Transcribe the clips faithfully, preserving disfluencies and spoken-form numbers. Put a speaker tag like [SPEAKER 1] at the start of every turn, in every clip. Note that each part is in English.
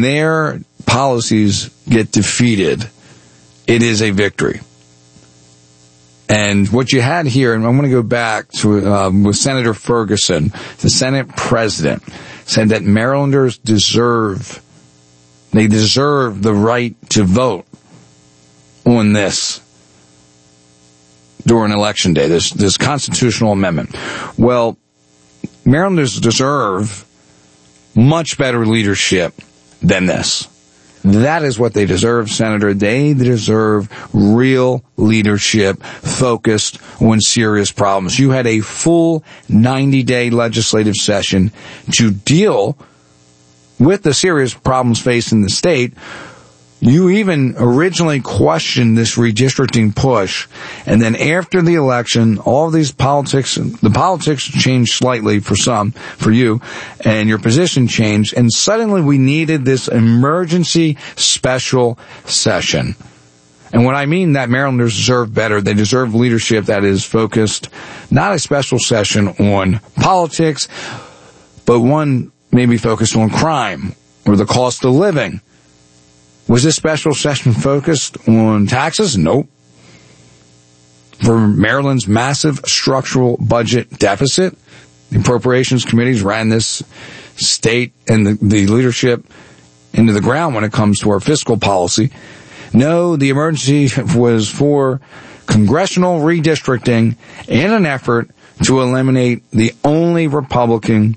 [SPEAKER 1] when their policies get defeated, it is a victory. And what you had here, and I'm going to go back to um, with Senator Ferguson, the Senate president, said that Marylanders deserve, they deserve the right to vote on this during Election Day, this, this constitutional amendment. Well, Marylanders deserve much better leadership than this. That is what they deserve, Senator. They deserve real leadership focused on serious problems. You had a full ninety-day legislative session to deal with the serious problems facing the state. You even originally questioned this redistricting push, and then after the election, all of these politics, the politics changed slightly for some, for you, and your position changed, and suddenly we needed this emergency special session. And when I mean that Marylanders deserve better, they deserve leadership that is focused, not a special session on politics, but one maybe focused on crime or the cost of living. Was this special session focused on taxes? Nope. For Maryland's massive structural budget deficit, the appropriations committees ran this state and the, the leadership into the ground when it comes to our fiscal policy. No, the emergency was for congressional redistricting in an effort to eliminate the only Republican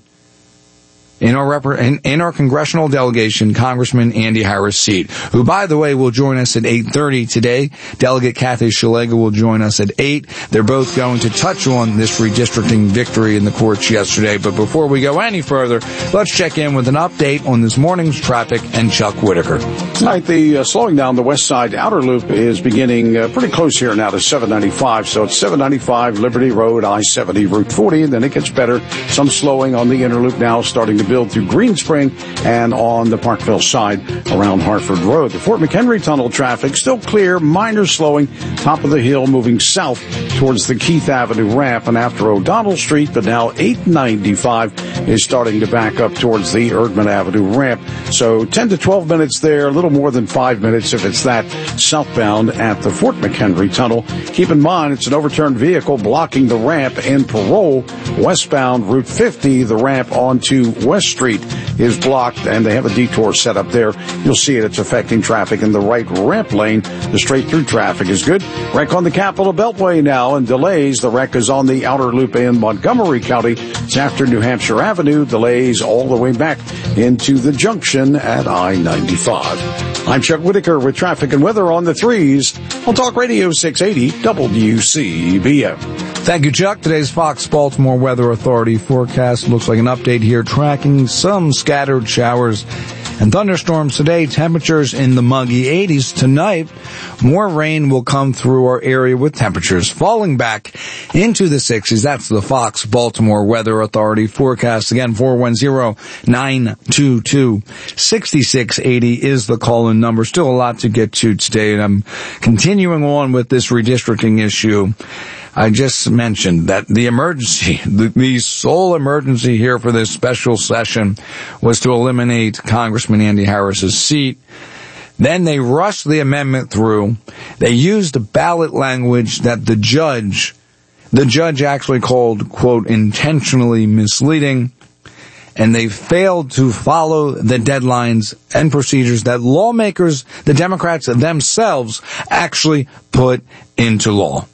[SPEAKER 1] in our rep- in, in our congressional delegation, Congressman Andy Harris' seat, who, by the way, will join us at eight thirty today. Delegate Kathy Szeliga will join us at eight. They're both going to touch on this redistricting victory in the courts yesterday. But before we go any further, let's check in with an update on this morning's traffic and Chuck Whitaker.
[SPEAKER 2] All right, the uh, slowing down the west side outer loop is beginning uh, pretty close here now to seven ninety-five. So it's seven ninety-five, Liberty Road, I seventy, Route forty, and then it gets better. Some slowing on the inner loop now, starting to build through Green Spring and on the Parkville side around Hartford Road. The Fort McHenry Tunnel traffic still clear, minor slowing, top of the hill moving south towards the Keith Avenue ramp, and after O'Donnell Street, the now eight ninety-five is starting to back up towards the Erdman Avenue ramp. So ten to twelve minutes there, a little more than five minutes if it's that southbound at the Fort McHenry Tunnel. Keep in mind, it's an overturned vehicle blocking the ramp in Parole. Westbound Route fifty, the ramp onto West Street is blocked, and they have a detour set up there. You'll see it. It's affecting traffic in the right ramp lane. The straight-through traffic is good. Wreck on the Capitol Beltway now, and delays. The wreck is on the outer loop in Montgomery County. It's after New Hampshire Avenue. Delays all the way back into the junction at I ninety-five. I'm Chuck Whitaker with traffic and weather on the threes on Talk Radio six eighty W C B M.
[SPEAKER 1] Thank you, Chuck. Today's Fox Baltimore Weather Authority forecast looks like an update here, tracking some scattered showers and thunderstorms today. Temperatures in the muggy eighties. Tonight, more rain will come through our area with temperatures falling back into the sixties. That's the Fox Baltimore Weather Authority forecast. Again, four one zero, nine two two, six six eight zero is the call-in number. Still a lot to get to today, and I'm continuing on with this redistricting issue. I just mentioned that the emergency, the, the sole emergency here for this special session was to eliminate Congressman Andy Harris's seat. Then they rushed the amendment through. They used a ballot language that the judge, the judge actually called, quote, intentionally misleading. And they failed to follow the deadlines and procedures that lawmakers, the Democrats themselves, actually put into law.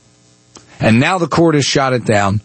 [SPEAKER 1] And now the court has shot it down.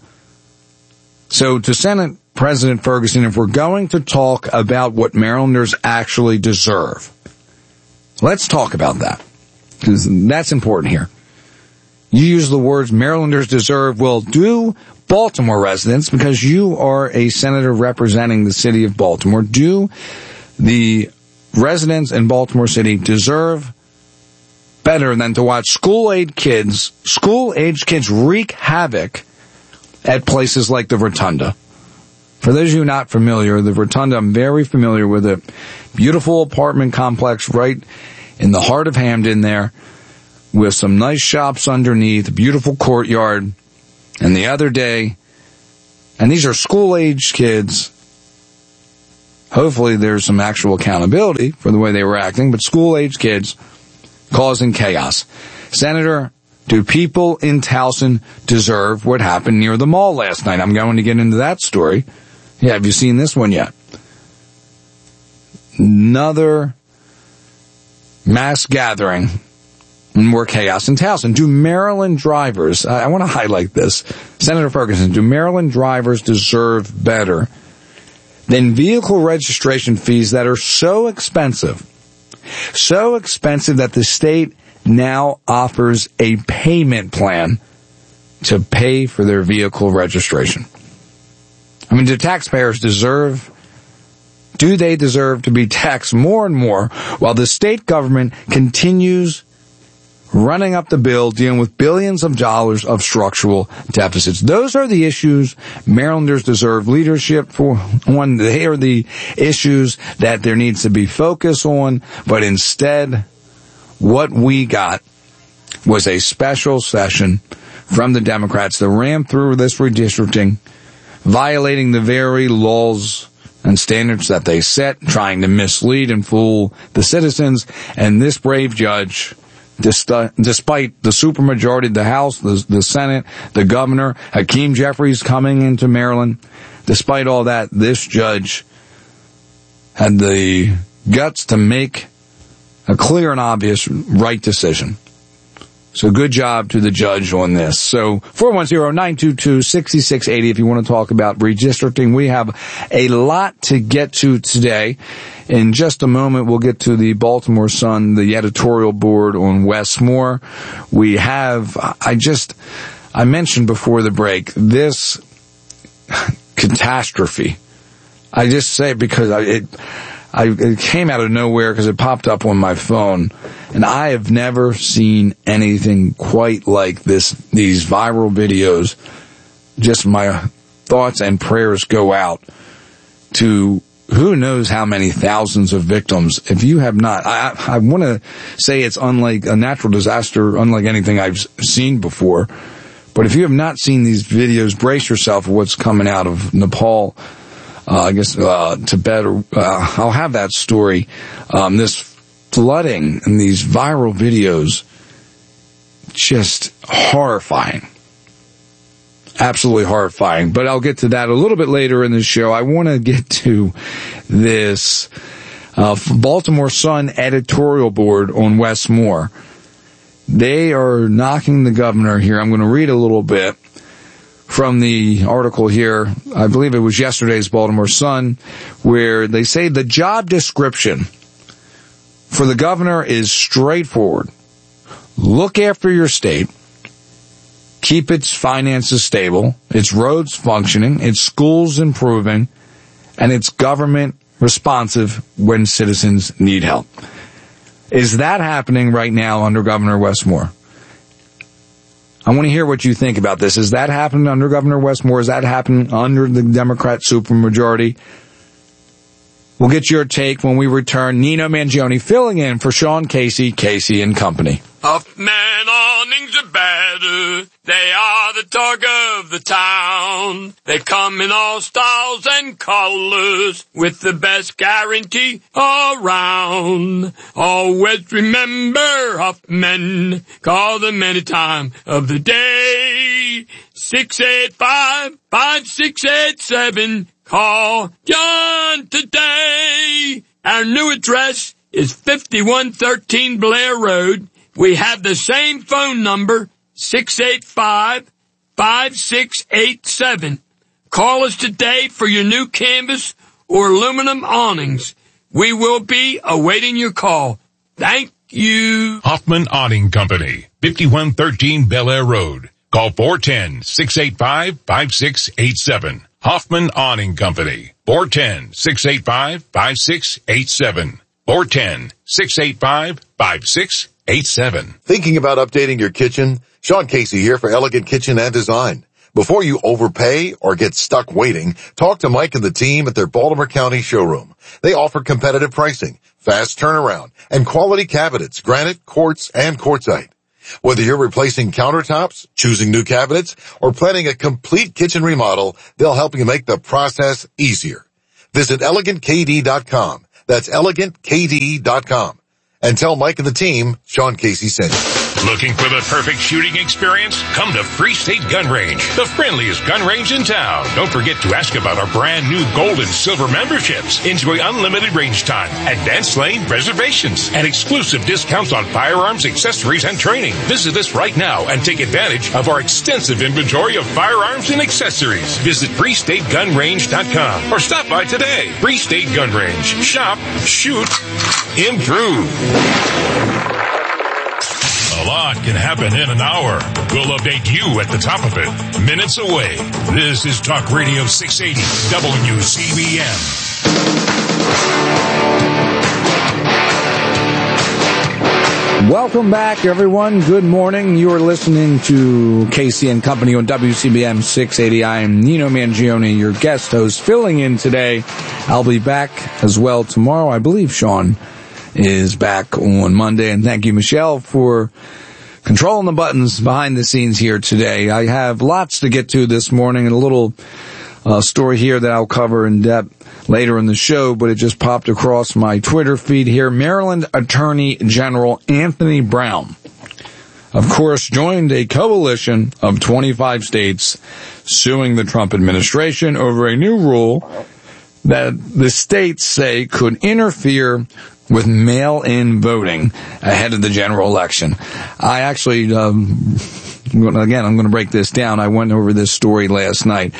[SPEAKER 1] So to Senate President Ferguson, if we're going to talk about what Marylanders actually deserve, let's talk about that, because that's important here. You use the words Marylanders deserve. Well, do Baltimore residents, because you are a senator representing the city of Baltimore, do the residents in Baltimore City deserve better than to watch school-age kids, school-age kids wreak havoc at places like the Rotunda? For those of you not familiar, the Rotunda, I'm very familiar with it. Beautiful apartment complex right in the heart of Hamden there, with some nice shops underneath, beautiful courtyard. And the other day, and these are school-age kids, hopefully there's some actual accountability for the way they were acting, but school-age kids causing chaos. Senator, do people in Towson deserve what happened near the mall last night? I'm going to get into that story. Yeah, have you seen this one yet? Another mass gathering and more chaos in Towson. Do Maryland drivers, I, I want to highlight this, Senator Ferguson, do Maryland drivers deserve better than vehicle registration fees that are so expensive, so expensive that the state now offers a payment plan to pay for their vehicle registration? I mean, do taxpayers deserve, do they deserve to be taxed more and more while the state government continues running up the bill, dealing with billions of dollars of structural deficits? Those are the issues Marylanders deserve leadership for. One, they are the issues that there needs to be focus on, but instead, what we got was a special session from the Democrats that ran through this redistricting, violating the very laws and standards that they set, trying to mislead and fool the citizens. And this brave judge, despite the supermajority of the House, the, the Senate, the governor, Hakeem Jeffries coming into Maryland, despite all that, this judge had the guts to make a clear and obvious right decision. So good job to the judge on this. So four one zero, nine two two, six six eight zero if you want to talk about redistricting. We have a lot to get to today. In just a moment, we'll get to the Baltimore Sun, the editorial board on Wes Moore. We have, I just, I mentioned before the break, this catastrophe. I just say it because I, it, I, it came out of nowhere because it popped up on my phone, and I have never seen anything quite like this. These viral videos, just my thoughts and prayers go out to who knows how many thousands of victims. If you have not, I, I want to say it's unlike a natural disaster, unlike anything I've seen before. But if you have not seen these videos, brace yourself for what's coming out of Nepal. Uh, I guess, uh, Tibet, or, uh, I'll have that story. Um, this flooding and these viral videos, just horrifying. Absolutely horrifying. But I'll get to that a little bit later in the show. I want to get to this, uh, Baltimore Sun editorial board on Wes Moore. They are knocking the governor here. I'm going to read a little bit from the article here. I believe it was yesterday's Baltimore Sun, where they say the job description for the governor is straightforward. Look after your state, keep its finances stable, its roads functioning, its schools improving, and its government responsive when citizens need help. Is that happening right now under Governor Wes Moore? I want to hear what you think about this. Is that happening under Governor Wes Moore? Is that happening under the Democrat supermajority? We'll get your take when we return. Nino Mangione filling in for Sean Casey, Casey and Company.
[SPEAKER 3] Huffman awnings are better. They are the talk of the town. They come in all styles and colors with the best guarantee around. Always remember Huffman. Call them any time of the day. six eight five, five six eight seven. Call John today. Our new address is fifty-one thirteen Blair Road. We have the same phone number, six eight five, five six eight seven. Call us today for your new canvas or aluminum awnings. We will be awaiting your call. Thank you.
[SPEAKER 4] Hoffman Awning Company, fifty-one thirteen Bel Air Road. Call four one zero, six eight five, five six eight seven. Hoffman Awning Company, four one zero, six eight five, five six eight seven. four one zero, six eight five, five six eight seven.
[SPEAKER 5] Thinking about updating your kitchen? Sean Casey here for Elegant Kitchen and Design. Before you overpay or get stuck waiting, talk to Mike and the team at their Baltimore County showroom. They offer competitive pricing, fast turnaround, and quality cabinets, granite, quartz, and quartzite. Whether you're replacing countertops, choosing new cabinets, or planning a complete kitchen remodel, they'll help you make the process easier. Visit elegant k d dot com. That's elegant k d dot com. And tell Mike and the team Sean Casey sent you.
[SPEAKER 4] Looking for the perfect shooting experience? Come to Free State Gun Range, the friendliest gun range in town. Don't forget to ask about our brand new gold and silver memberships. Enjoy unlimited range time, advanced lane reservations, and exclusive discounts on firearms, accessories, and training. Visit us right now and take advantage of our extensive inventory of firearms and accessories. Visit free state gun range dot com or stop by today. Free State Gun Range. Shop, shoot, improve. A lot can happen in an hour. We'll update you at the top of it, minutes away. This is Talk Radio six eighty W C B M.
[SPEAKER 1] Welcome back, everyone. Good morning. You are listening to Casey and Company on W C B M six eighty. I am Nino Mangione, your guest host, filling in today. I'll be back as well tomorrow. I believe Sean is back on Monday. And thank you, Michelle, for controlling the buttons behind the scenes here today. I have lots to get to this morning and a little uh, story here that I'll cover in depth later in the show, but it just popped across my Twitter feed here. Maryland Attorney General Anthony Brown, of course, joined a coalition of twenty-five states suing the Trump administration over a new rule that the states say could interfere with mail-in voting ahead of the general election. I actually, um, again, I'm going to break this down. I went over this story last night.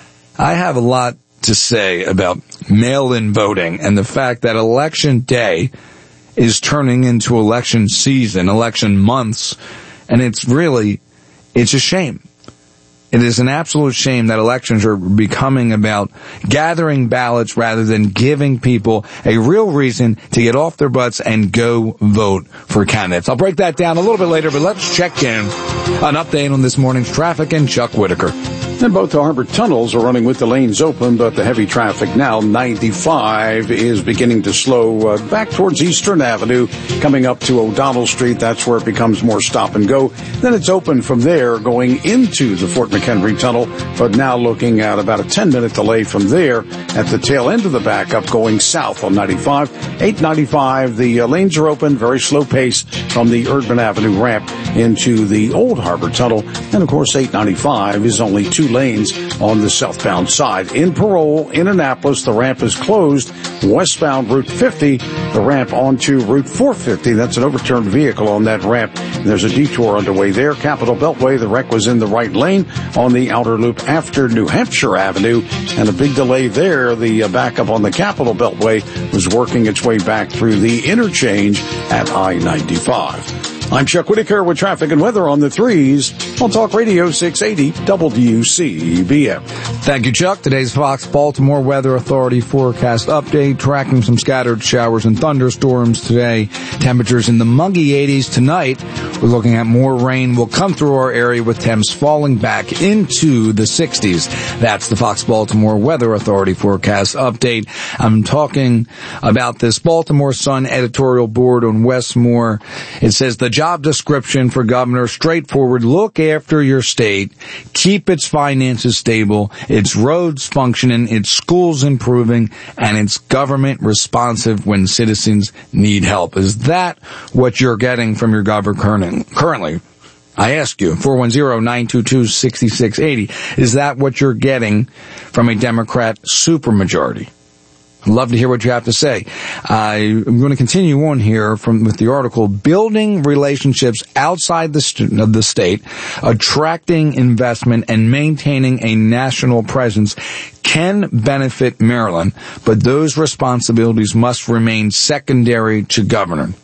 [SPEAKER 1] I have a lot to say about mail-in voting and the fact that election day is turning into election season, election months, and it's really, it's a shame. It is an absolute shame that elections are becoming about gathering ballots rather than giving people a real reason to get off their butts and go vote for candidates. I'll break that down a little bit later, but let's check in an update on this morning's traffic and Chuck Whitaker.
[SPEAKER 2] And both the Harbor tunnels are running with the lanes open, but the heavy traffic now, ninety-five, is beginning to slow uh, back towards Eastern Avenue, coming up to O'Donnell Street. That's where it becomes more stop and go. Then it's open from there going into the Fort McHenry Tunnel, but now looking at about a ten-minute delay from there at the tail end of the backup going south on ninety-five. eight ninety-five, the uh, lanes are open, very slow pace from the Erdman Avenue ramp into the Old Harbor Tunnel. And, of course, eight ninety-five is only two lanes on the southbound side. In Parole, in Annapolis, the ramp is closed. Westbound Route fifty, the ramp onto Route four fifty. That's an overturned vehicle on that ramp. There's a detour underway there. Capitol Beltway, the wreck was in the right lane on the outer loop after New Hampshire Avenue. And a big delay there. The backup on the Capitol Beltway was working its way back through the interchange at I ninety-five. I'm Chuck Whitaker with traffic and weather on the threes on Talk Radio six eighty W C B M.
[SPEAKER 1] Thank you, Chuck. Today's Fox Baltimore Weather Authority forecast update, tracking some scattered showers and thunderstorms today. Temperatures in the muggy eighties tonight. We're looking at more rain will come through our area with temps falling back into the sixties. That's the Fox Baltimore Weather Authority forecast update. I'm talking about this Baltimore Sun editorial board on Westmore. It says the job description for governor, straightforward, look after your state, keep its finances stable, its roads functioning, its schools improving, and its government responsive when citizens need help. Is that what you're getting from your governor currently? I ask you, four one zero, nine two two, six six eight zero. Is that what you're getting from a Democrat supermajority? I'd love to hear what you have to say. I'm going to continue on here from with the article, Building Relationships Outside the, st- of the State, Attracting Investment, and Maintaining a National Presence can benefit Maryland, but those responsibilities must remain secondary to governor.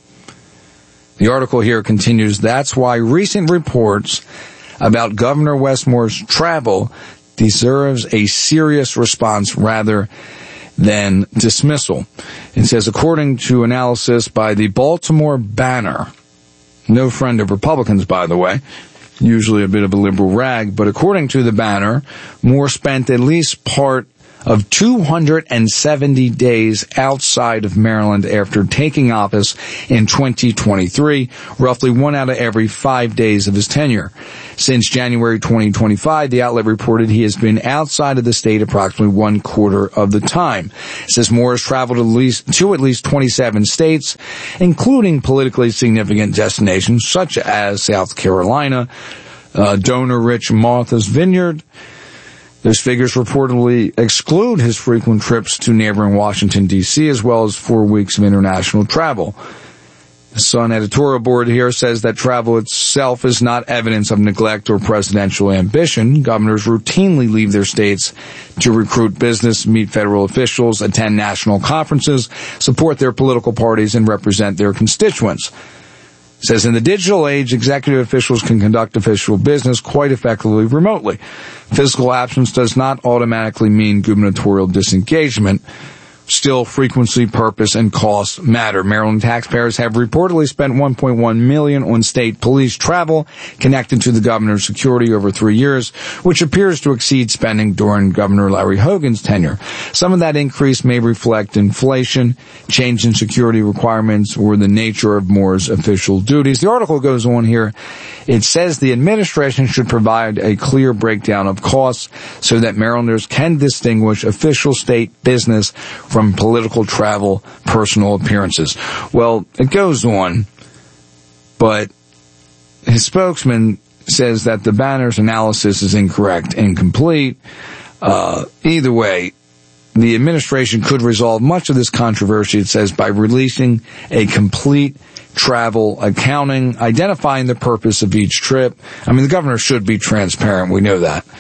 [SPEAKER 1] The article here continues, that's why recent reports about Governor Westmore's travel deserves a serious response rather than dismissal. It says, according to analysis by the Baltimore Banner, no friend of Republicans, by the way, usually a bit of a liberal rag, but according to the Banner, Moore spent at least part of two hundred seventy days outside of Maryland after taking office in twenty twenty-three, roughly one out of every five days of his tenure. Since January twenty twenty-five, the outlet reported he has been outside of the state approximately one quarter of the time. It says Moore has traveled at least to at least twenty-seven states, including politically significant destinations such as South Carolina, uh, donor-rich Martha's Vineyard. Those figures reportedly exclude his frequent trips to neighboring Washington, D C, as well as four weeks of international travel. The Sun editorial board here says that travel itself is not evidence of neglect or presidential ambition. Governors routinely leave their states to recruit business, meet federal officials, attend national conferences, support their political parties, and represent their constituents. It says in the digital age, executive officials can conduct official business quite effectively remotely. Physical absence does not automatically mean gubernatorial disengagement. Still, frequency, purpose, and cost matter. Maryland taxpayers have reportedly spent one point one million dollars on state police travel connected to the governor's security over three years, which appears to exceed spending during Governor Larry Hogan's tenure. Some of that increase may reflect inflation, change in security requirements, or the nature of Moore's official duties. The article goes on here. It says the administration should provide a clear breakdown of costs so that Marylanders can distinguish official state business from political travel, personal appearances. Well, it goes on, but his spokesman says that the banner's analysis is incorrect, incomplete. Uh, either way, the administration could resolve much of this controversy, it says, by releasing a complete travel accounting, identifying the purpose of each trip. I mean, the governor should be transparent. We know that.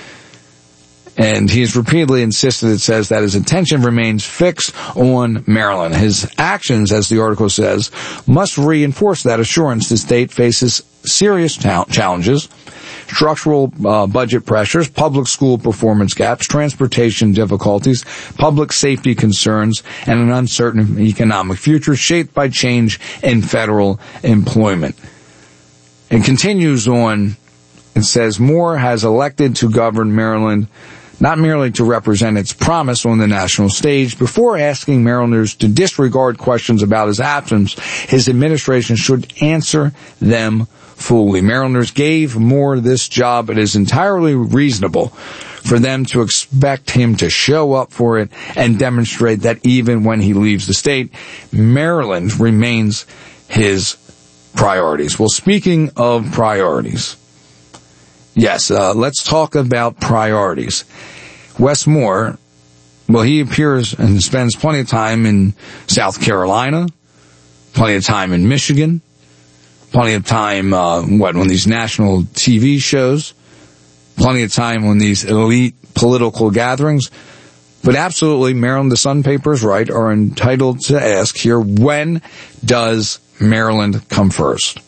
[SPEAKER 1] And he's repeatedly insisted, it says, that his attention remains fixed on Maryland. His actions, as the article says, must reinforce that assurance. The state faces serious ta- challenges, structural uh, budget pressures, public school performance gaps, transportation difficulties, public safety concerns, and an uncertain economic future shaped by change in federal employment. It continues on. It says, Moore has elected to govern Maryland not merely to represent its promise on the national stage. Before asking Marylanders to disregard questions about his absence, his administration should answer them fully. Marylanders gave Moore this job. It is entirely reasonable for them to expect him to show up for it and demonstrate that even when he leaves the state, Maryland remains his priorities. Well, speaking of priorities, yes, uh, let's talk about priorities. Wes Moore, well, he appears and spends plenty of time in South Carolina, plenty of time in Michigan, plenty of time, uh, what, on these national T V shows, plenty of time on these elite political gatherings. But absolutely, Maryland, the Sun paper is right, are entitled to ask here, when does Maryland come first?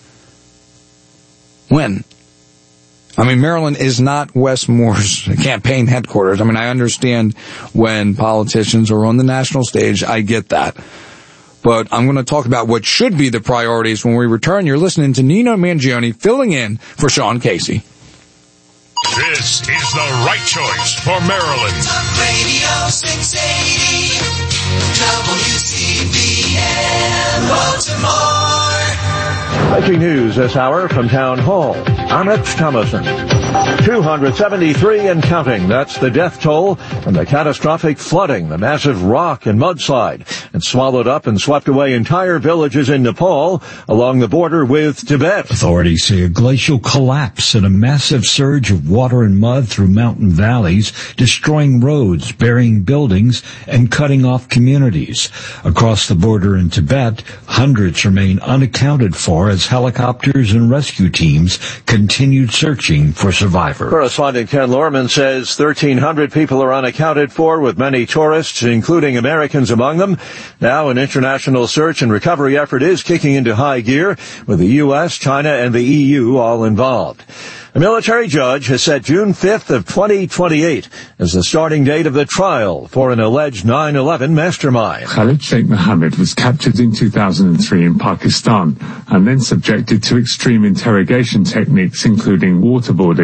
[SPEAKER 1] When? I mean, Maryland is not Wes Moore's campaign headquarters. I mean, I understand when politicians are on the national stage. I get that. But I'm going to talk about what should be the priorities when we return. You're listening to Nino Mangione filling in for Sean Casey.
[SPEAKER 4] This is the right choice for Maryland.
[SPEAKER 6] Talk Radio six eighty W C B M Baltimore.
[SPEAKER 7] Breaking news this hour from Town Hall. I'm Rich Thomason. two hundred seventy-three and counting. That's the death toll from the catastrophic flooding, the massive rock and mudslide, and swallowed up and swept away entire villages in Nepal along the border with Tibet.
[SPEAKER 8] Authorities say a glacial collapse and a massive surge of water and mud through mountain valleys, destroying roads, burying buildings, and cutting off communities. Across the border in Tibet, hundreds remain unaccounted for as helicopters and rescue teams continued searching for survivors.
[SPEAKER 7] Correspondent Ken Lorman says thirteen hundred people are unaccounted for, with many tourists, including Americans, among them. Now an international search and recovery effort is kicking into high gear, with the U S, China, and the E U all involved. A military judge has set June fifth of twenty twenty-eight as the starting date of the trial for an alleged nine eleven mastermind.
[SPEAKER 9] Khalid Sheikh Mohammed was captured in two thousand three in Pakistan and then subjected to extreme interrogation techniques, including waterboarding.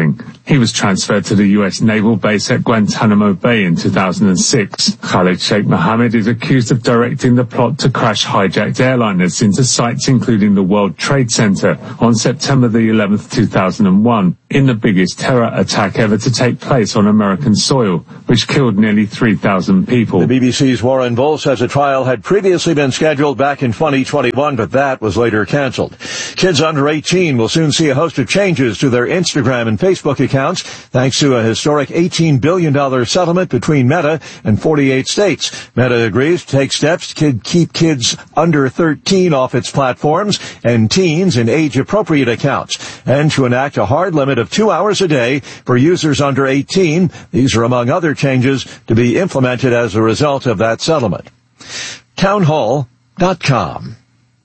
[SPEAKER 9] He was transferred to the U S Naval Base at Guantanamo Bay in two thousand six. Khalid Sheikh Mohammed is accused of directing the plot to crash hijacked airliners into sites including the World Trade Center on September the eleventh, two thousand one, in the biggest terror attack ever to take place on American soil, which killed nearly three thousand people.
[SPEAKER 7] The B B C's Warren Bull says a trial had previously been scheduled back in twenty twenty-one, but that was later canceled. Kids under eighteen will soon see a host of changes to their Instagram and Facebook accounts thanks to a historic eighteen billion dollars settlement between Meta and forty-eight states. Meta agrees to take steps to keep kids under thirteen off its platforms and teens in age-appropriate accounts, and to enact a hard limit of two hours a day for users under eighteen. These are among other changes to be implemented as a result of that settlement. townhall dot com.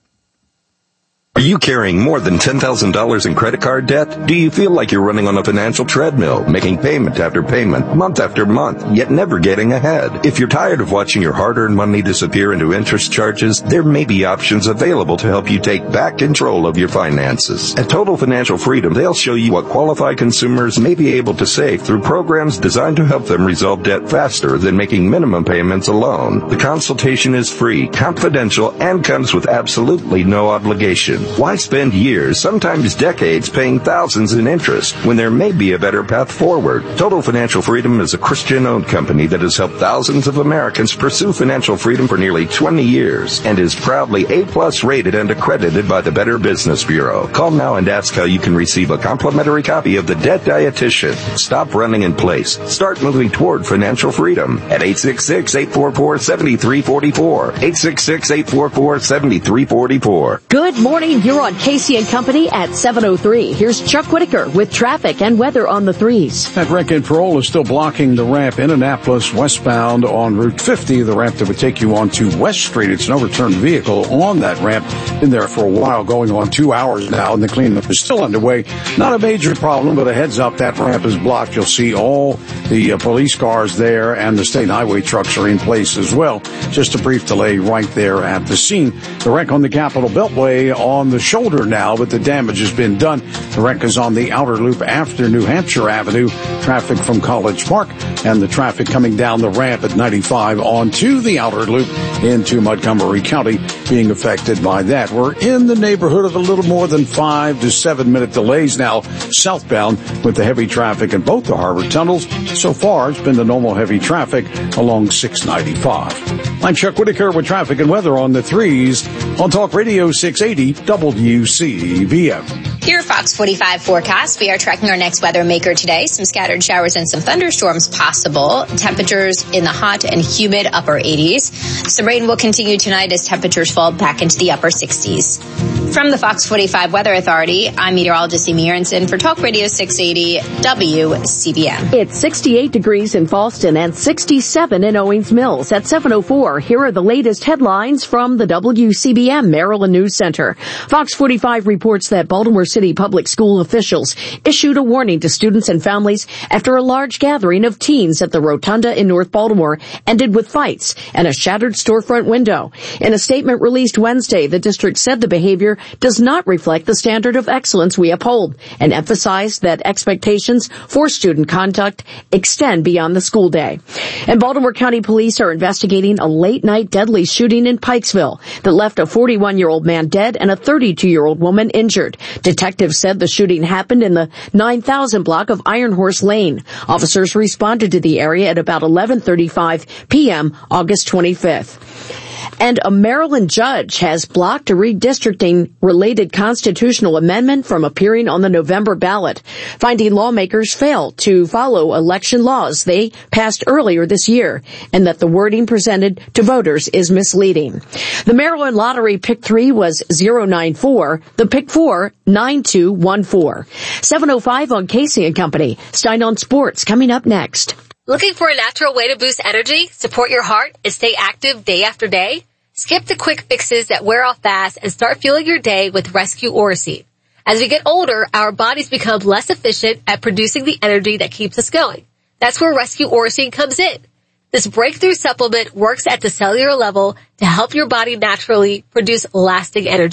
[SPEAKER 10] Are you carrying more than ten thousand dollars in credit card debt? Do you feel like you're running on a financial treadmill, making payment after payment, month after month, yet never getting ahead? If you're tired of watching your hard-earned money disappear into interest charges, there may be options available to help you take back control of your finances. At Total Financial Freedom, they'll show you what qualified consumers may be able to save through programs designed to help them resolve debt faster than making minimum payments alone. The consultation is free, confidential, and comes with absolutely no obligation. Why spend years, sometimes decades, paying thousands in interest when there may be a better path forward? Total Financial Freedom is a Christian-owned company that has helped thousands of Americans pursue financial freedom for nearly twenty years and is proudly A-plus rated and accredited by the Better Business Bureau. Call now and ask how you can receive a complimentary copy of The Debt Dietitian. Stop running in place. Start moving toward financial freedom at eight six six, eight four four, seven three four four. eight six six, eight four four, seven three four four.
[SPEAKER 11] Good morning. You're on Casey and Company at seven oh three. Here's Chuck Whitaker with traffic and weather on the threes.
[SPEAKER 2] That wreck in Parole is still blocking the ramp in Annapolis westbound on Route fifty, the ramp that would take you onto West Street. It's an overturned vehicle on that ramp. Been there for a while, going on two hours now, and the cleanup is still underway. Not a major problem, but a heads up, that ramp is blocked. You'll see all the uh, police cars there, and the state highway trucks are in place as well. Just a brief delay right there at the scene. The wreck on the Capitol Beltway on the shoulder now, but the damage has been done. The wreck is on the outer loop after New Hampshire Avenue. Traffic from College Park and the traffic coming down the ramp at ninety-five onto the outer loop into Montgomery County being affected by that. We're in the neighborhood of a little more than five to seven minute delays now southbound with the heavy traffic in both the harbor tunnels. So far, it's been the normal heavy traffic along six ninety-five. I'm Chuck Whitaker with traffic and weather on the threes on Talk Radio six eighty W C V M.
[SPEAKER 12] Here, Fox forty-five forecast. We are tracking our next weather maker today. Some scattered showers and some thunderstorms possible. Temperatures in the hot and humid upper eighties. Some rain will continue tonight as temperatures fall back into the upper sixties. From the Fox forty-five Weather Authority, I'm meteorologist Amy Aronson for Talk Radio six eighty W C B M.
[SPEAKER 11] It's sixty-eight degrees in Falston and sixty-seven in Owings Mills. At seven oh four, here are the latest headlines from the W C B M Maryland News Center. Fox forty-five reports that Baltimore City public school officials issued a warning to students and families after a large gathering of teens at the Rotunda in North Baltimore ended with fights and a shattered storefront window. In a statement released Wednesday, the district said the behavior does not reflect the standard of excellence we uphold and emphasized that expectations for student conduct extend beyond the school day. And Baltimore County Police are investigating a late-night deadly shooting in Pikesville that left a forty-one-year-old man dead and a thirty-two-year-old woman injured. Detectives said the shooting happened in the nine thousand block of Iron Horse Lane. Officers responded to the area at about eleven thirty-five p.m. August twenty-fifth. And a Maryland judge has blocked a redistricting-related constitutional amendment from appearing on the November ballot, finding lawmakers failed to follow election laws they passed earlier this year, and that the wording presented to voters is misleading. The Maryland Lottery Pick three was zero nine four, the Pick four, nine two one four. seven oh five on Casey and Company. Stein on Sports coming up next.
[SPEAKER 13] Looking for a natural way to boost energy, support your heart, and stay active day after day? Skip the quick fixes that wear off fast and start fueling your day with Rescue Oroseed. As we get older, our bodies become less efficient at producing the energy that keeps us going. That's where Rescue Oroseed comes in. This breakthrough supplement works at the cellular level to help your body naturally produce lasting energy.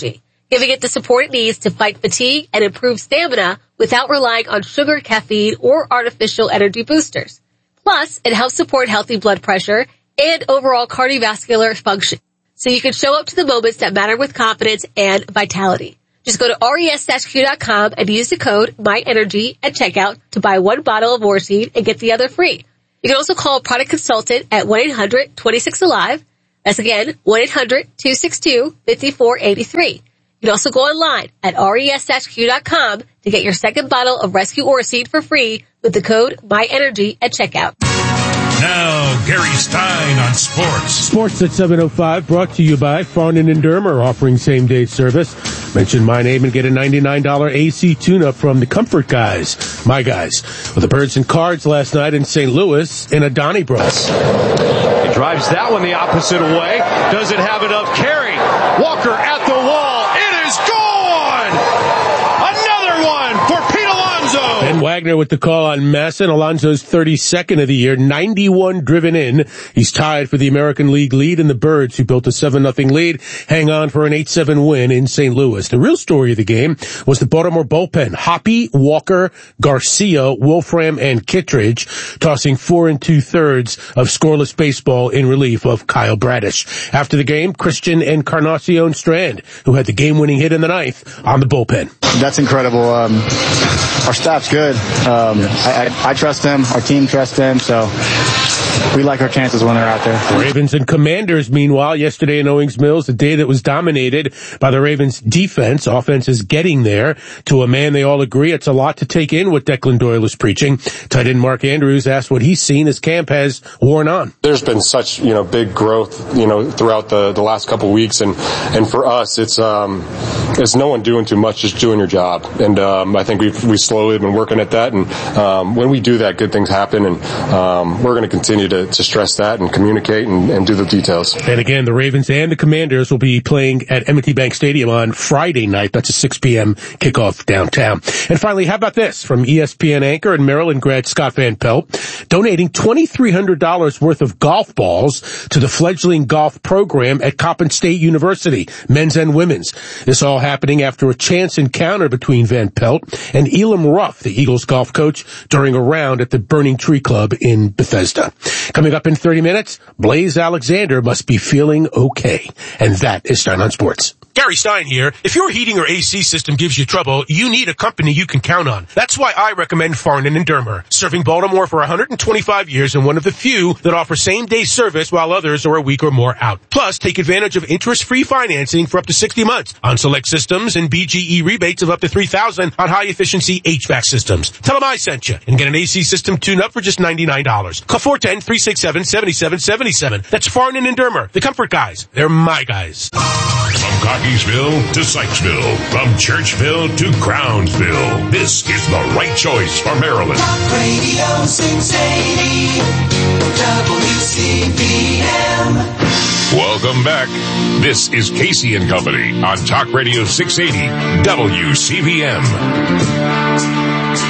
[SPEAKER 13] giving it the support it needs to fight fatigue and improve stamina without relying on sugar, caffeine, or artificial energy boosters. Plus, it helps support healthy blood pressure and overall cardiovascular function, so you can show up to the moments that matter with confidence and vitality. Just go to res dash q dot com and use the code MyEnergy at checkout to buy one bottle of Vorseed and get the other free. You can also call a product consultant at one eight hundred two six alive. That's again, one eight hundred two six two five four eight three. You can also go online at res dash q dot com to get your second bottle of Rescue Orseed for free with the code MyEnergy at checkout.
[SPEAKER 4] Now, Gary Stein on sports.
[SPEAKER 14] Sports at seven oh five, brought to you by Farnan and Dermer, offering same-day service. Mention my name and get a ninety-nine dollars A C tune-up from the Comfort Guys, my guys. With the Birds and Cards last night in Saint Louis in a Donnybrook.
[SPEAKER 15] He drives that one the opposite way. Doesn't have enough carry. Walker at the wall. It is gone! Another one for Pete Alonso!
[SPEAKER 14] Ben Wagner with the call on Masson. Alonso's thirty-second of the year, ninety-one driven in. He's tied for the American League lead, and the Birds, who built a seven nothing lead, hang on for an eight seven win in Saint Louis. The real story of the game was the Baltimore bullpen. Hoppy, Walker, Garcia, Wolfram, and Kittredge tossing four and two-thirds of scoreless baseball in relief of Kyle Bradish. After the game, Christian Encarnacion Strand, who had the game-winning hit in the ninth, on the bullpen.
[SPEAKER 16] That's incredible. Um, our staff's good. Um, I, I, I trust them. Our team trusts them. So we like our chances when they're out there.
[SPEAKER 14] Ravens and Commanders, meanwhile, yesterday in Owings Mills, the day that was dominated by the Ravens' defense. Offense is getting there. To a man, they all agree it's a lot to take in what Declan Doyle is preaching. Tight end Mark Andrews asked what he's seen as camp has worn on.
[SPEAKER 17] There's been such, you know, big growth, you know, throughout the, the last couple of weeks. And, and for us, it's, um, it's no one doing too much, just doing your job. And, um, I think we've, we slowly been working at that. And, um, when we do that, good things happen. And, um, we're going to continue to, to stress that and communicate and, and do the details.
[SPEAKER 14] And again, the Ravens and the Commanders will be playing at M and T Bank Stadium on Friday night. That's a six p.m. kickoff downtown. And finally, how about this from E S P N anchor and Maryland grad Scott Van Pelt, donating twenty-three hundred dollars worth of golf balls to the fledgling golf program at Coppin State University, men's and women's. This all happening after a chance encounter between Van Pelt and Elam Ruff, the Eagles golf coach, during a round at the Burning Tree Club in Bethesda. Coming up in thirty minutes, Blaze Alexander must be feeling okay. And that is Stein on Sports.
[SPEAKER 18] Gary Stein here. If your heating or A C system gives you trouble, you need a company you can count on. That's why I recommend Farnan and Dermer, serving Baltimore for one hundred twenty-five years and one of the few that offer same-day service while others are a week or more out. Plus, take advantage of interest-free financing for up to sixty months on select systems and B G E rebates of up to three thousand dollars on high-efficiency H V A C systems. Tell them I sent you and get an A C system tune-up for just ninety-nine dollars. Call four one zero, three six seven, seven seven seven seven. That's Farnan and Dermer, the Comfort Guys. They're my guys.
[SPEAKER 4] From Cockeysville to Sykesville, from Churchville to Crownsville, this is the right choice for Maryland.
[SPEAKER 6] Talk Radio six eighty W C B M.
[SPEAKER 4] Welcome back. This is Casey and Company on Talk Radio six eighty W C B M.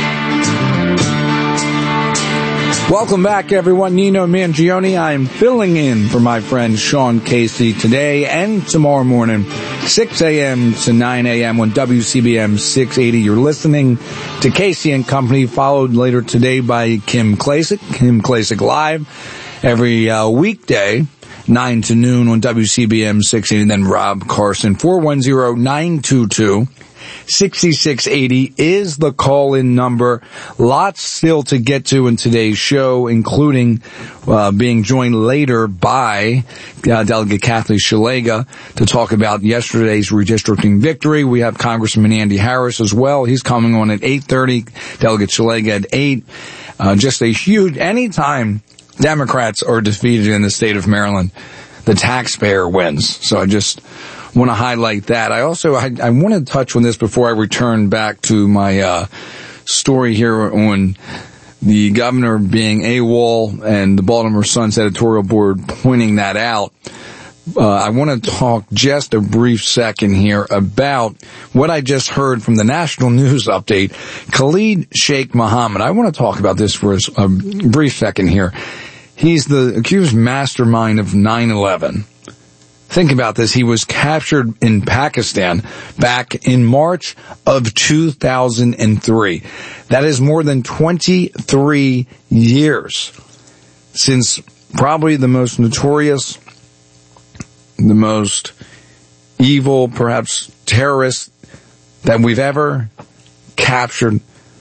[SPEAKER 1] Welcome back, everyone. Nino Mangione. I am filling in for my friend Sean Casey today and tomorrow morning, six a.m. to nine a.m. on W C B M six eighty. You're listening to Casey and Company, followed later today by Kim Klasick, Kim Klasick Live, every uh, weekday, nine to noon on W C B M six eighty, and then Rob Carson. four one zero, nine two two, six six eight zero is the call-in number. Lots still to get to in today's show, including uh, being joined later by uh, Delegate Kathleen Szeliga to talk about yesterday's redistricting victory. We have Congressman Andy Harris as well. He's coming on at eight thirty. Delegate Szeliga at eight. Uh, just a huge, anytime Democrats are defeated in the state of Maryland, the taxpayer wins. So I just want to highlight that. I also, I, I want to touch on this before I return back to my uh story here on the governor being AWOL and the Baltimore Sun's editorial board pointing that out. Uh, I want to talk just a brief second here about what I just heard from the national news update. Khalid Sheikh Mohammed. I want to talk about this for a, a brief second here. He's the accused mastermind of nine eleven. Think about this. He was captured in Pakistan back in March of two thousand three. That is more than twenty-three years since probably the most notorious, the most evil, perhaps terrorist that we've ever captured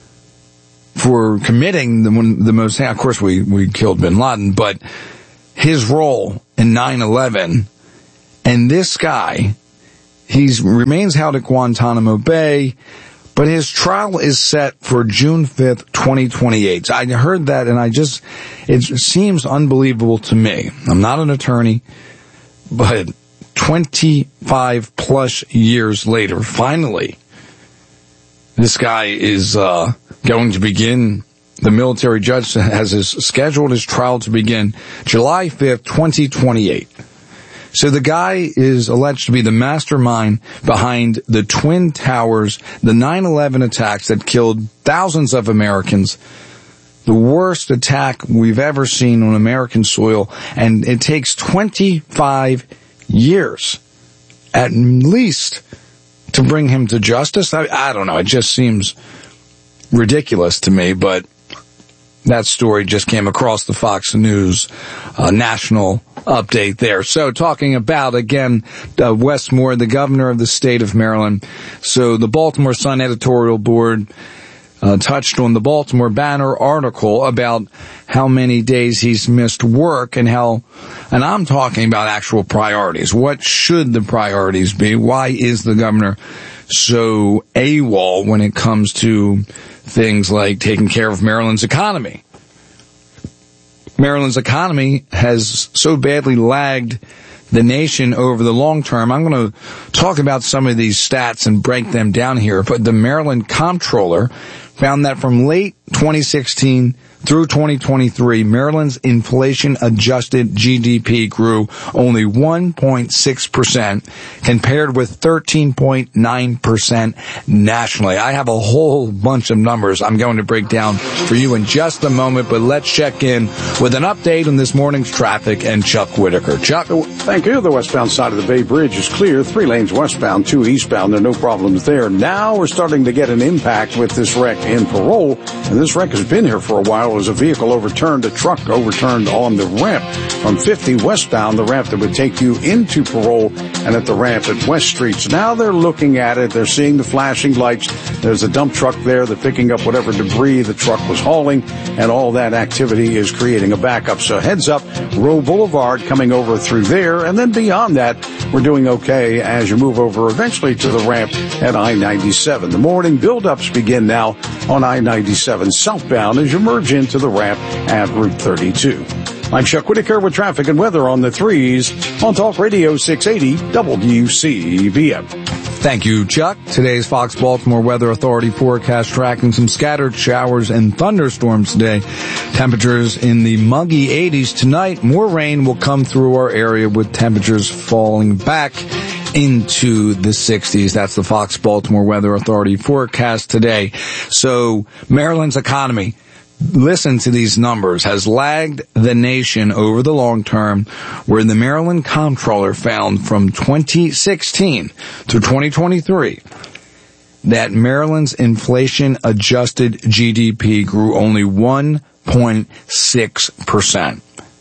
[SPEAKER 1] for committing the, one, the most, of course we, we killed bin Laden, but his role in nine eleven, and this guy, he remains held at Guantanamo Bay, but his trial is set for June fifth, twenty twenty-eight. So I heard that and I just, it seems unbelievable to me. I'm not an attorney, but twenty-five plus years later, finally, this guy is uh going to begin, the military judge has his, scheduled his trial to begin July fifth, twenty twenty-eight. So the guy is alleged to be the mastermind behind the Twin Towers, the nine eleven attacks that killed thousands of Americans, the worst attack we've ever seen on American soil, and it takes twenty-five years at least to bring him to justice. I, I don't know, it just seems ridiculous to me, but that story just came across the Fox News uh, national update there. So talking about, again, uh, Wes Moore, the governor of the state of Maryland. So the Baltimore Sun editorial board uh, touched on the Baltimore Banner article about how many days he's missed work and how, and I'm talking about actual priorities. What should the priorities be? Why is the governor so AWOL when it comes to things like taking care of Maryland's economy? Maryland's economy has so badly lagged the nation over the long term. I'm going to talk about some of these stats and break them down here. But the Maryland Comptroller found that from late twenty sixteen through twenty twenty-three, Maryland's inflation-adjusted G D P grew only one point six percent, compared with thirteen point nine percent nationally. I have a whole bunch of numbers I'm going to break down for you in just a moment, but let's check in with an update on this morning's traffic and Chuck Whitaker. Chuck?
[SPEAKER 2] Thank you. The westbound side of the Bay Bridge is clear. Three lanes westbound, two eastbound. There are no problems there. Now we're starting to get an impact with this wreck in Parole, and this wreck has been here for a while. As a vehicle overturned, a truck overturned on the ramp from fifty westbound, the ramp that would take you into Parole, and at the ramp at West Street. So now they're looking at it. They're seeing the flashing lights. There's a dump truck there. They're picking up whatever debris the truck was hauling, and all that activity is creating a backup. So heads up, Roe Boulevard coming over through there, and then beyond that, we're doing okay as you move over eventually to the ramp at I ninety-seven. The morning buildups begin now on I ninety-seven southbound as you merge into the ramp at Route thirty-two. I'm Chuck Whitaker with traffic and weather on the threes on Talk Radio six eighty W C B M.
[SPEAKER 1] Thank you, Chuck. Today's Fox Baltimore Weather Authority forecast tracking some scattered showers and thunderstorms today. Temperatures in the muggy eighties tonight. More rain will come through our area with temperatures falling back into the sixties. That's the Fox Baltimore Weather Authority forecast today. So Maryland's economy, listen to these numbers, has lagged the nation over the long term, where the Maryland Comptroller found from twenty sixteen to twenty twenty-three that Maryland's inflation-adjusted G D P grew only one point six percent.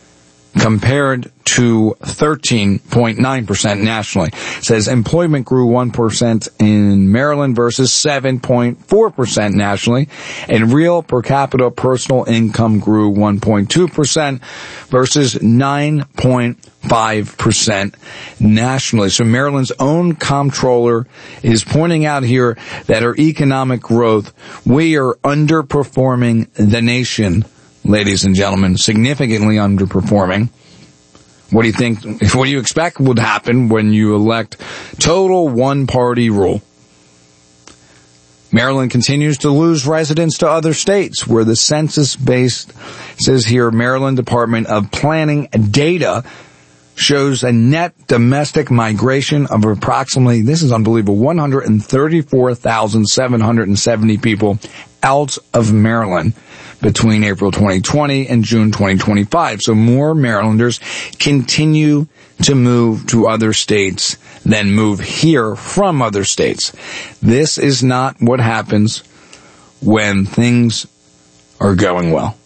[SPEAKER 1] Compared to thirteen point nine percent nationally. It says employment grew one percent in Maryland versus seven point four percent nationally, and real per capita personal income grew one point two percent versus nine point five percent nationally. So Maryland's own comptroller is pointing out here that our economic growth, we are underperforming the nation, ladies and gentlemen, significantly underperforming. What do you think, what do you expect would happen when you elect total one-party rule? Maryland continues to lose residents to other states, where the census-based, says here, Maryland Department of Planning data shows a net domestic migration of approximately, this is unbelievable, one hundred thirty-four thousand seven hundred seventy people out of Maryland between April twenty twenty and June twenty twenty-five. So more Marylanders continue to move to other states than move here from other states. This is not what happens when things are going well.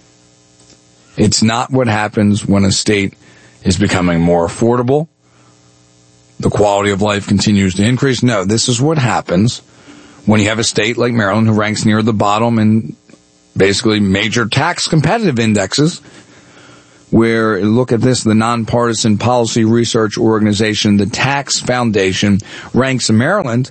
[SPEAKER 1] It's not what happens when a state is becoming more affordable. The quality of life continues to increase. No, this is what happens when you have a state like Maryland who ranks near the bottom in basically major tax competitive indexes, where, look at this, the nonpartisan policy research organization, the Tax Foundation, ranks Maryland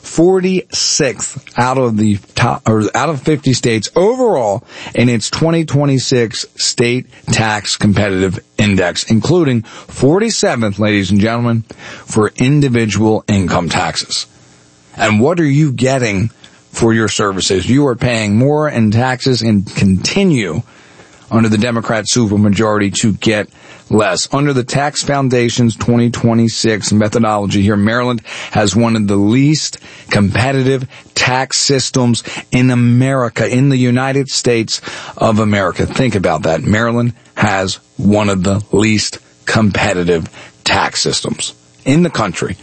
[SPEAKER 1] forty-sixth out of the top, or out of fifty states overall in its twenty twenty-six state tax competitive index, including forty-seventh, ladies and gentlemen, for individual income taxes. And what are you getting for your services? You are paying more in taxes and continue under the Democrat supermajority to get less. Under the Tax Foundation's twenty twenty-six methodology here, Maryland has one of the least competitive tax systems in America, in the United States of America. Think about that. Maryland has one of the least competitive tax systems in the country.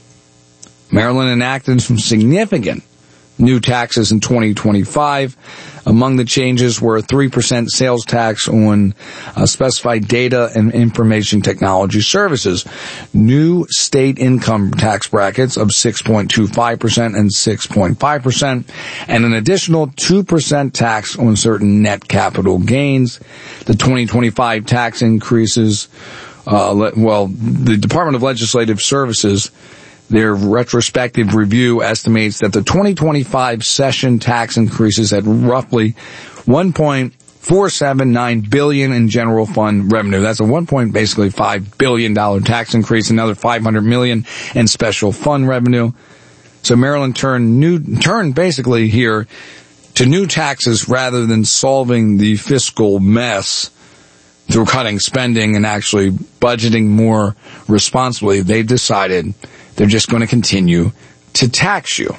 [SPEAKER 1] Maryland enacted some significant new taxes in twenty twenty-five. Among the changes were a three percent sales tax on uh, specified data and information technology services, new state income tax brackets of six point two five percent and six point five percent, and an additional two percent tax on certain net capital gains. The twenty twenty-five tax increases, uh, le- well, the Department of Legislative Services, their retrospective review estimates that the twenty twenty-five session tax increases at roughly one point four seven nine billion dollars in general fund revenue. That's a one point basically five billion dollars tax increase, another five hundred million dollars in special fund revenue. So Maryland turned new, turned basically here to new taxes rather than solving the fiscal mess through cutting spending and actually budgeting more responsibly. They decided they're just going to continue to tax you.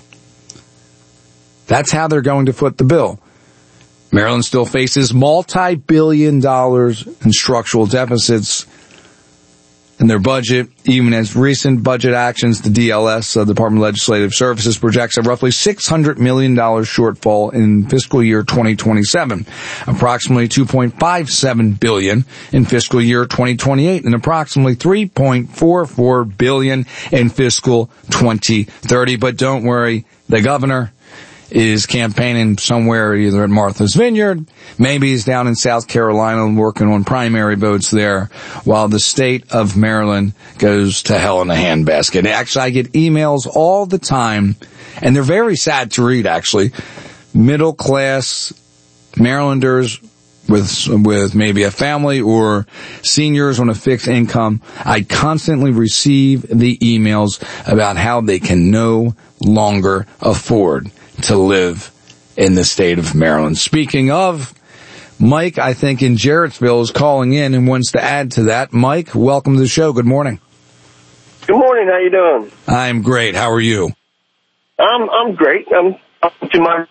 [SPEAKER 1] That's how they're going to foot the bill. Maryland still faces multi-billion dollars in structural deficits in their budget, even as recent budget actions, the D L S, uh, Department of Legislative Services, projects a roughly six hundred million dollars shortfall in fiscal year twenty twenty-seven, approximately two point five seven billion dollars in fiscal year twenty twenty-eight, and approximately three point four four billion dollars in fiscal twenty thirty. But don't worry, the governor is campaigning somewhere either at Martha's Vineyard, maybe he's down in South Carolina working on primary votes there, while the state of Maryland goes to hell in a handbasket. Actually, I get emails all the time, and they're very sad to read, actually. Middle class Marylanders with with maybe a family or seniors on a fixed income. I constantly receive the emails about how they can no longer afford to live in the state of Maryland. Speaking of, Mike, I think in Jarrettsville, is calling in and wants to add to that. Mike, welcome to the show. Good morning.
[SPEAKER 19] Good morning. How you doing?
[SPEAKER 1] I'm great. How are you?
[SPEAKER 19] I'm I'm great. I'm up to my.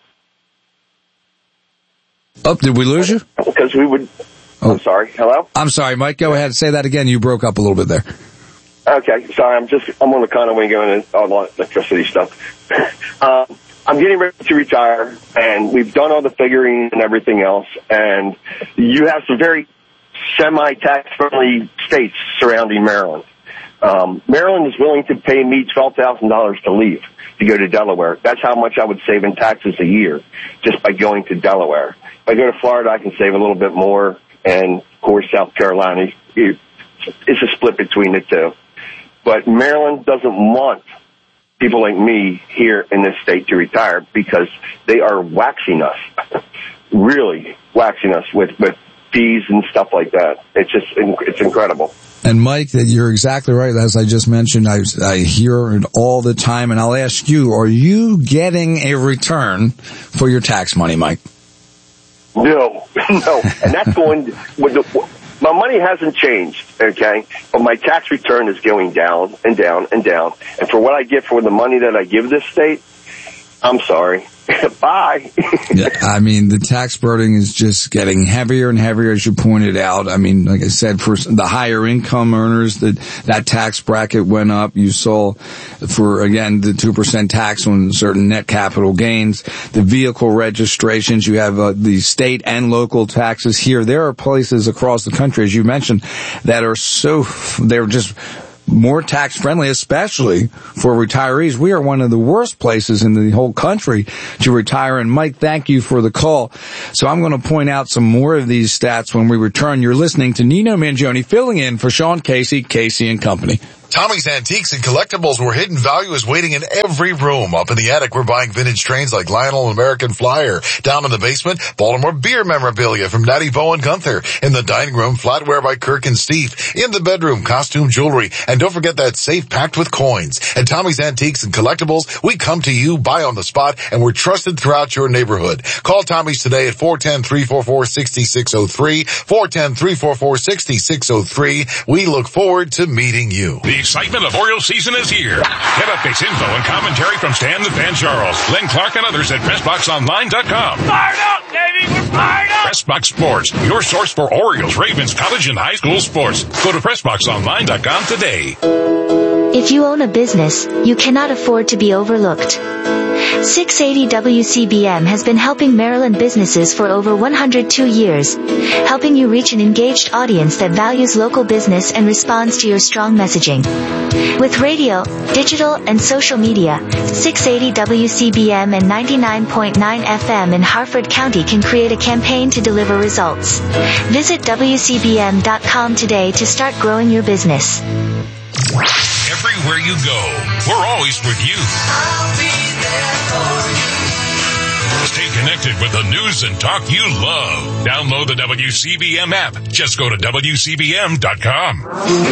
[SPEAKER 1] Oh, did we lose you?
[SPEAKER 19] Because we would. Oh. I'm sorry. Hello.
[SPEAKER 1] I'm sorry, Mike. Go ahead. Say that again. You broke up a little bit there.
[SPEAKER 19] Okay. Sorry. I'm just. I'm on the Conway going and all the electricity stuff. um, I'm getting ready to retire, and we've done all the figuring and everything else, and you have some very semi-tax-friendly states surrounding Maryland. Um, Maryland is willing to pay me twelve thousand dollars to leave, to go to Delaware. That's how much I would save in taxes a year just by going to Delaware. If I go to Florida, I can save a little bit more, and, of course, South Carolina, it's a split between the two. But Maryland doesn't want people like me here in this state to retire because they are waxing us, really waxing us with, with fees and stuff like that. It's just, it's incredible.
[SPEAKER 1] And Mike, you're exactly right. As I just mentioned, I, I hear it all the time, and I'll ask you, are you getting a return for your tax money, Mike?
[SPEAKER 19] No, no. And that's going, with the, my money hasn't changed, okay? But my tax return is going down and down and down. And for what I get for the money that I give this state, I'm sorry. Bye.
[SPEAKER 1] Yeah, I mean, the tax burden is just getting heavier and heavier, as you pointed out. I mean, like I said, for the higher income earners, that that tax bracket went up. You saw, for, again, the two percent tax on certain net capital gains. The vehicle registrations, you have uh, the state and local taxes here. There are places across the country, as you mentioned, that are so, they're just more tax friendly, especially for retirees. We are one of the worst places in the whole country to retire. And Mike, thank you for the call. So I'm going to point out some more of these stats when we return. You're listening to Nino Mangione filling in for Sean Casey, Casey and Company.
[SPEAKER 5] Tommy's Antiques and Collectibles, where hidden value is waiting in every room. Up in the attic, we're buying vintage trains like Lionel and American Flyer. Down in the basement, Baltimore beer memorabilia from Natty Bo and Gunther. In the dining room, flatware by Kirk and Steve. In the bedroom, costume jewelry. And don't forget that safe packed with coins. At Tommy's Antiques and Collectibles, we come to you, buy on the spot, and we're trusted throughout your neighborhood. Call Tommy's today at four one zero, three four four, six six zero three. four one zero, three four four, six six zero three. We look forward to meeting you.
[SPEAKER 4] The excitement of Orioles season is here. Get updates, info, and commentary from Stan the Fan Charles, Len Clark, and others at press box online dot com.
[SPEAKER 3] Fired up, baby! We're fired up!
[SPEAKER 4] PressBox Sports, your source for Orioles, Ravens, college, and high school sports. Go to press box online dot com today.
[SPEAKER 20] If you own a business, you cannot afford to be overlooked. six eighty W C B M has been helping Maryland businesses for over one hundred two years, helping you reach an engaged audience that values local business and responds to your strong messaging. With radio, digital, and social media, six eighty W C B M and ninety-nine point nine F M in Harford County can create a campaign to deliver results. Visit W C B M dot com today to start growing your business.
[SPEAKER 4] Everywhere you go, we're always with you.
[SPEAKER 6] I'll be there for you.
[SPEAKER 4] Stay connected with the news and talk you love. Download the W C B M app. Just go to W C B M dot com.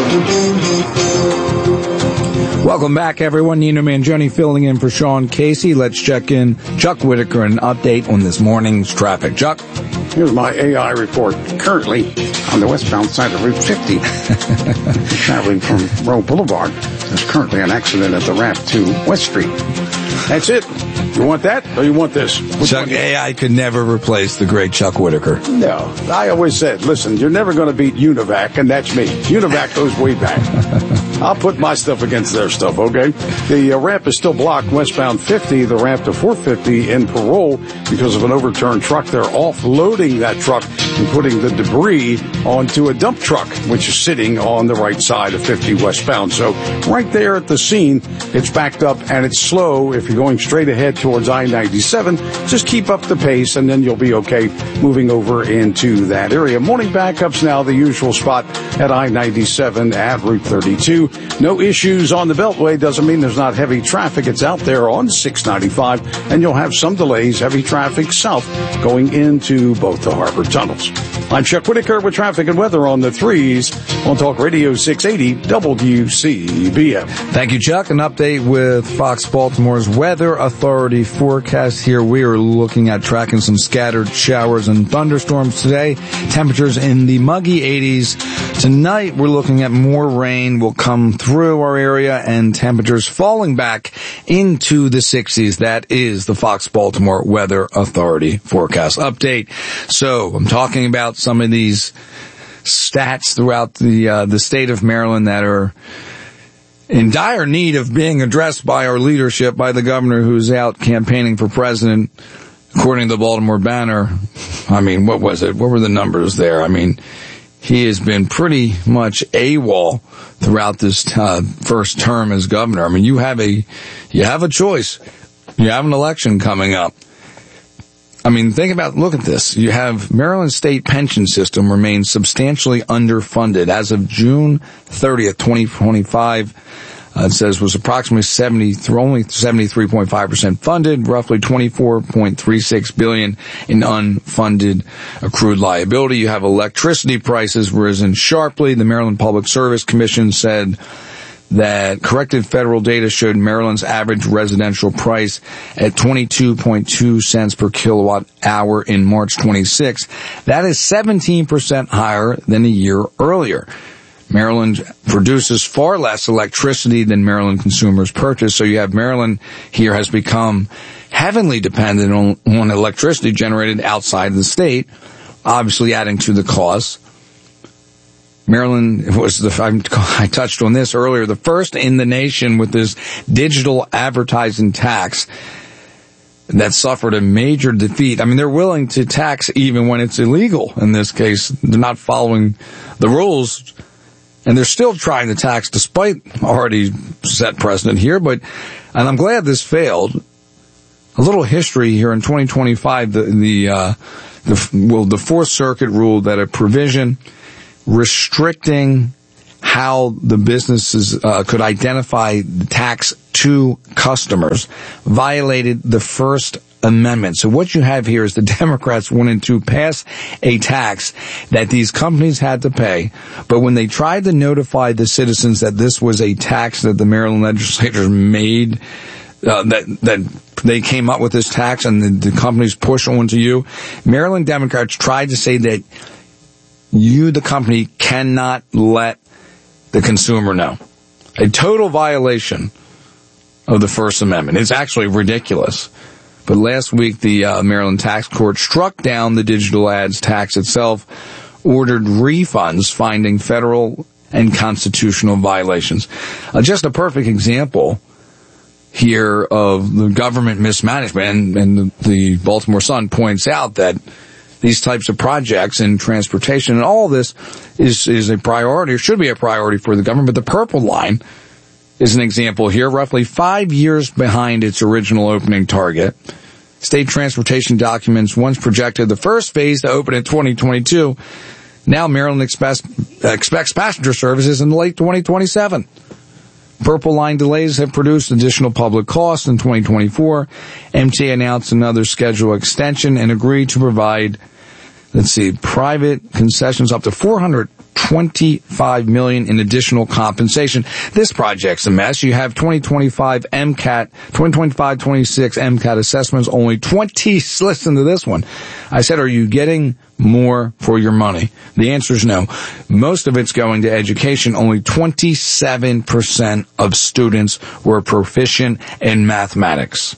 [SPEAKER 1] Welcome back, everyone. Nino Mangione filling in for Sean Casey. Let's check in Chuck Whitaker, an update on this morning's traffic. Chuck?
[SPEAKER 2] Here's my A I report. Currently, on the westbound side of Route fifty, traveling from Roe Boulevard, there's currently an accident at the ramp to West Street. That's it. You want that or you want this? Which
[SPEAKER 1] Chuck, A I could never replace the great Chuck Whitaker.
[SPEAKER 2] No. I always said, listen, you're never going to beat Univac, and that's me. Univac goes way back. I'll put my stuff against their stuff, okay? The uh, ramp is still blocked westbound fifty, the ramp to four fifty in Parole because of an overturned truck. They're offloading that truck and putting the debris onto a dump truck, which is sitting on the right side of fifty westbound. So right there at the scene, it's backed up and it's slow. If you're going straight ahead towards I ninety-seven, just keep up the pace and then you'll be okay moving over into that area. Morning backups now, the usual spot at I ninety-seven at Route thirty-two. No issues on the Beltway doesn't mean there's not heavy traffic. It's out there on six ninety-five, and you'll have some delays, heavy traffic south going into both the harbor tunnels. I'm Chuck Whitaker with traffic and weather on the threes on Talk Radio six eighty W C B M.
[SPEAKER 1] Thank you, Chuck. An update with Fox Baltimore's Weather Authority forecast here. We are looking at tracking some scattered showers and thunderstorms today. Temperatures in the muggy eighties. Tonight, we're looking at more rain will come through our area and temperatures falling back into the sixties. That is the Fox Baltimore Weather Authority forecast update. So I'm talking about some of these stats throughout the uh, the state of Maryland that are in dire need of being addressed by our leadership, by the governor who's out campaigning for president. According to the Baltimore Banner, I mean, what was it? What were the numbers there? I mean, he has been pretty much AWOL throughout this uh, first term as governor. I mean, you have a you have a choice. You have an election coming up. I mean, think about, look at this. You have Maryland state pension system remains substantially underfunded. As of June thirtieth, twenty twenty-five, uh, it says was approximately seventy, only seventy-three point five percent funded, roughly twenty-four point three six billion dollars in unfunded accrued liability. You have electricity prices risen sharply. The Maryland Public Service Commission said that corrected federal data showed Maryland's average residential price at twenty-two point two cents per kilowatt hour in March twenty-sixth. That is seventeen percent higher than a year earlier. Maryland produces far less electricity than Maryland consumers purchase, so you have Maryland here has become heavily dependent on, on electricity generated outside the state, obviously adding to the cost. Maryland was the, I touched on this earlier, the first in the nation with this digital advertising tax that suffered a major defeat. I mean, they're willing to tax even when it's illegal. In this case, they're not following the rules, and they're still trying to tax despite already set precedent here. But, and I'm glad this failed. A little history here in twenty twenty-five, the, the, uh, the, well, the Fourth Circuit ruled that a provision restricting how the businesses uh, could identify the tax to customers violated the First Amendment. So what you have here is the Democrats wanted to pass a tax that these companies had to pay, but when they tried to notify the citizens that this was a tax that the Maryland legislators made, uh, that that they came up with this tax and the, the companies push onto you, Maryland Democrats tried to say that you, the company, cannot let the consumer know. A total violation of the First Amendment. It's actually ridiculous. But last week, the uh, Maryland Tax Court struck down the digital ads tax itself, ordered refunds, finding federal and constitutional violations. Uh, just a perfect example here of the government mismanagement, and, and the, the Baltimore Sun points out that these types of projects in transportation and all this is, is a priority, or should be a priority for the government. But the Purple Line is an example here, roughly five years behind its original opening target. State transportation documents once projected the first phase to open in twenty twenty-two. Now Maryland expects, expects passenger services in late twenty twenty-seven. Purple Line delays have produced additional public costs in twenty twenty-four. M T A announced another schedule extension and agreed to provide, let's see, private concessions up to four hundred twenty-five million dollars in additional compensation. This project's a mess. You have twenty twenty-five MCAT, twenty twenty-five twenty-six MCAT assessments, only twenty. Listen to this one. I said, are you getting more for your money? The answer is no. Most of it's going to education. Only twenty-seven percent of students were proficient in mathematics.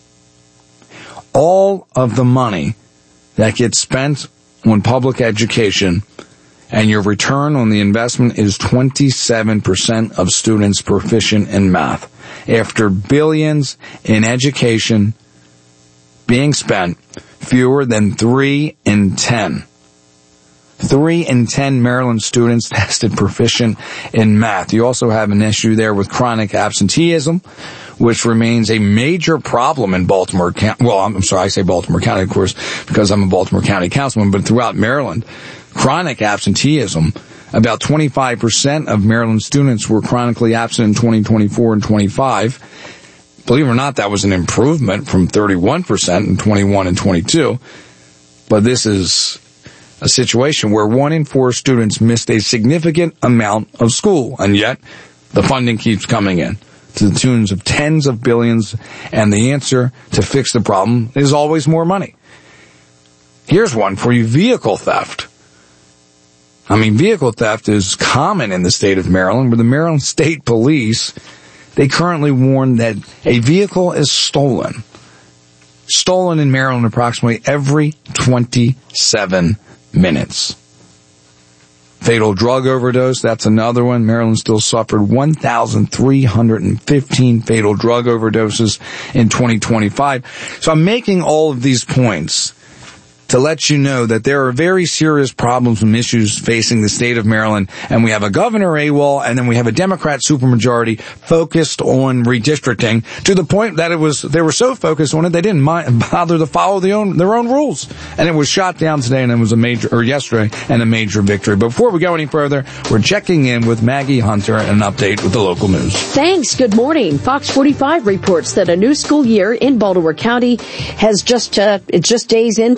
[SPEAKER 1] All of the money that gets spent on public education and your return on the investment is twenty-seven percent of students proficient in math. After billions in education being spent, fewer than three in ten. Three in ten Maryland students tested proficient in math. You also have an issue there with chronic absenteeism, which remains a major problem in Baltimore County. Well, I'm sorry, I say Baltimore County, of course, because I'm a Baltimore County councilman, but throughout Maryland, chronic absenteeism, about twenty-five percent of Maryland students were chronically absent in twenty twenty-four and twenty-five. Believe it or not, that was an improvement from thirty-one percent in twenty-one and twenty-two. But this is a situation where one in four students missed a significant amount of school, and yet the funding keeps coming in to the tunes of tens of billions, and the answer to fix the problem is always more money. Here's one for you: vehicle theft. I mean, vehicle theft is common in the state of Maryland, where the Maryland State Police, they currently warn that a vehicle is stolen. Stolen in Maryland approximately every twenty-seven minutes. Fatal drug overdose, that's another one. Maryland still suffered one thousand three hundred fifteen fatal drug overdoses in twenty twenty-five. So I'm making all of these points to let you know that there are very serious problems and issues facing the state of Maryland, and we have a governor AWOL, and then we have a Democrat supermajority focused on redistricting to the point that it was they were so focused on it they didn't mind, bother to follow the own, their own rules, and it was shot down today, and it was a major or yesterday and a major victory. But before we go any further, we're checking in with Maggie Hunter and an update with the local news.
[SPEAKER 11] Thanks. Good morning. Fox forty-five reports that a new school year in Baltimore County has just uh, it's just days into it, and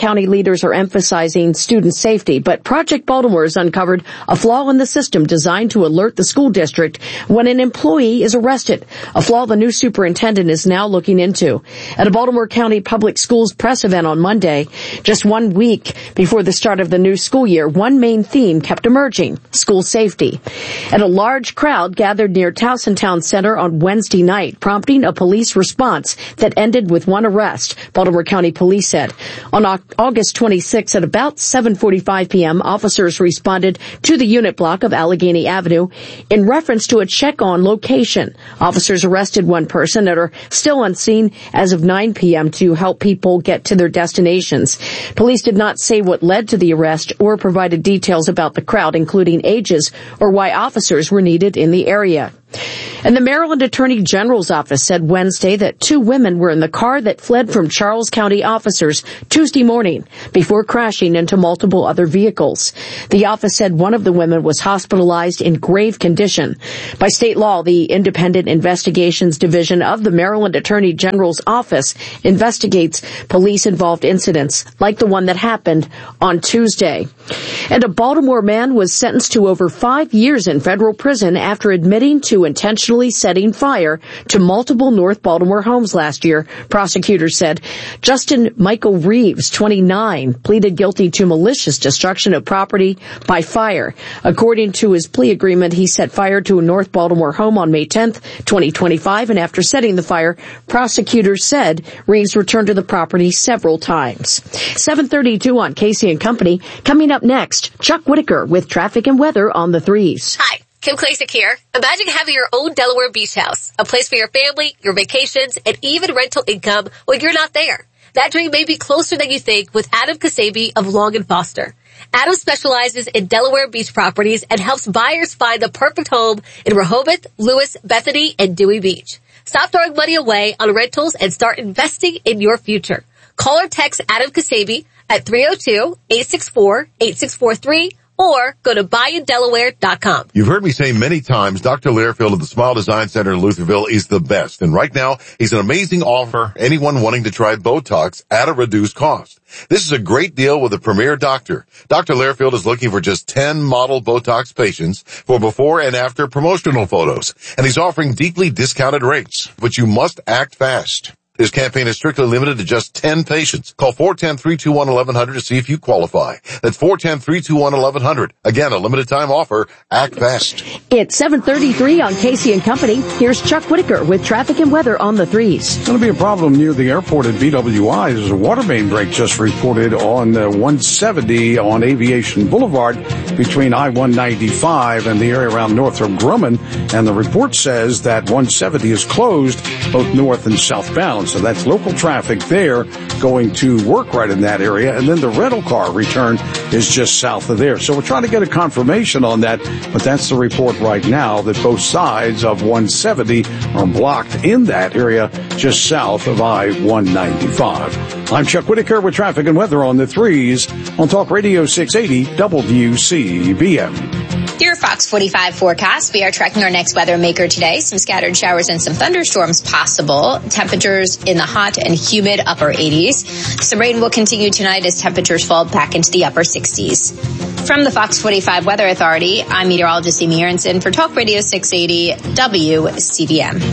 [SPEAKER 11] county leaders are emphasizing student safety, but Project Baltimore has uncovered a flaw in the system designed to alert the school district when an employee is arrested, a flaw the new superintendent is now looking into. At a Baltimore County Public Schools press event on Monday, just one week before the start of the new school year, one main theme kept emerging: school safety. And a large crowd gathered near Towson Town Center on Wednesday night, prompting a police response that ended with one arrest, Baltimore County Police said. On August twenty-sixth at about seven forty-five p.m., officers responded to the unit block of Allegheny Avenue in reference to a check on location. Officers arrested one person and are still on scene as of nine p.m. to help people get to their destinations. Police did not say what led to the arrest or provided details about the crowd, including ages or why officers were needed in the area. And the Maryland Attorney General's office said Wednesday that two women were in the car that fled from Charles County officers Tuesday morning before crashing into multiple other vehicles. The office said one of the women was hospitalized in grave condition. By state law, the Independent Investigations Division of the Maryland Attorney General's office investigates police-involved incidents like the one that happened on Tuesday. And a Baltimore man was sentenced to over five years in federal prison after admitting to intentionally setting fire to multiple North Baltimore homes last year, prosecutors said. Justin Michael Reeves, twenty-nine, pleaded guilty to malicious destruction of property by fire. According to his plea agreement, he set fire to a North Baltimore home on May tenth, twenty twenty-five, and after setting the fire, prosecutors said Reeves returned to the property several times. seven thirty-two on Casey and Company. Coming up next, Chuck Whitaker with traffic and weather on the threes.
[SPEAKER 13] Hi. Kim Klasick here. Imagine having your own Delaware beach house, a place for your family, your vacations, and even rental income when you're not there. That dream may be closer than you think with Adam Kasabi of Long and Foster. Adam specializes in Delaware beach properties and helps buyers find the perfect home in Rehoboth, Lewis, Bethany, and Dewey Beach. Stop throwing money away on rentals and start investing in your future. Call or text Adam Kasabi at three oh two, eight six four, eight six four three or go to buy in delaware dot com.
[SPEAKER 5] You've heard me say many times, Doctor Learfield of the Smile Design Center in Lutherville is the best. And right now, he's an amazing offer for anyone wanting to try Botox at a reduced cost. This is a great deal with a premier doctor. Doctor Learfield is looking for just ten model Botox patients for before and after promotional photos. And he's offering deeply discounted rates, but you must act fast. This campaign is strictly limited to just ten patients. Call four one zero, three two one, one one zero zero to see if you qualify. That's four one zero, three two one, one one zero zero. Again, a limited time offer. Act fast.
[SPEAKER 11] It's seven thirty-three on Casey and Company. Here's Chuck Whitaker with traffic and weather on the threes.
[SPEAKER 2] It's going to be a problem near the airport at B W I. There's a water main break just reported on uh, one seventy on Aviation Boulevard between I one ninety-five and the area around Northrop Grumman. And the report says that one seventy is closed both north and southbound. So that's local traffic there going to work right in that area. And then the rental car return is just south of there. So we're trying to get a confirmation on that, but that's the report right now that both sides of one seventy are blocked in that area just south of I one ninety-five. I'm Chuck Whitaker with traffic and weather on the threes on Talk Radio six eighty W C B M.
[SPEAKER 12] Your Fox forty-five forecast. We are tracking our next weather maker today. Some scattered showers and some thunderstorms possible. Temperatures in the hot and humid upper eighties. Some rain will continue tonight as temperatures fall back into the upper sixties. From the Fox forty-five Weather Authority, I'm meteorologist Amy Aronson for Talk Radio six eighty W C B M.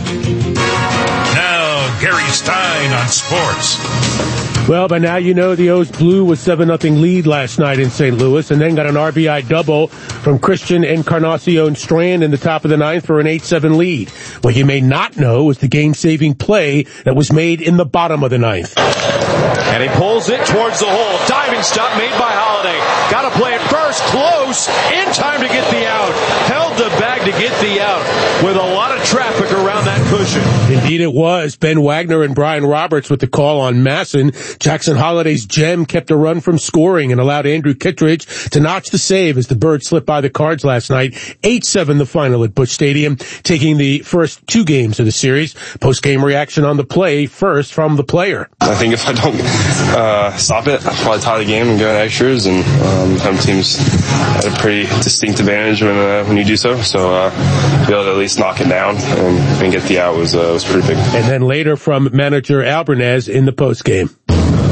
[SPEAKER 4] Now, Gary Stein on sports.
[SPEAKER 14] Well, by now you know the O's blew with seven nothing lead last night in Saint Louis and then got an R B I double from Christian Encarnacion Strand in the top of the ninth for an eight seven lead. What you may not know is the game-saving play that was made in the bottom of the ninth.
[SPEAKER 15] And he pulls it towards the hole. Diving stop made by Holiday. Got to play it first. Close. In time to get the out. Held the bag to get the out with a lot of traffic around that cushion.
[SPEAKER 14] Indeed it was. Ben Wagner and Brian Roberts with the call on Masson. Jackson Holliday's gem kept a run from scoring and allowed Andrew Kittredge to notch the save as the Birds slipped by the Cards last night. eight seven the final at Busch Stadium, taking the first two games of the series. Post-game reaction on the play, first from the player.
[SPEAKER 21] I think if I don't uh, stop it, I'll probably tie the game and go in extras, and um, home team's at a pretty distinct advantage when uh, when you do so. So uh, to be able to at least knock it down and, and get the out was uh, was pretty big.
[SPEAKER 14] And then later from manager Albernez in the post game.